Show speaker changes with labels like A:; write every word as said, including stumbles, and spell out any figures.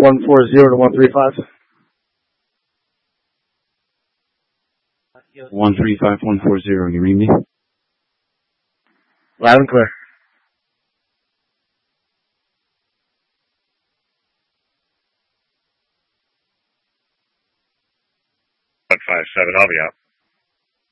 A: one four zero to one three five.
B: one three five one four zero, you read me?
A: Loud and clear.
C: one five seven, I'll be out.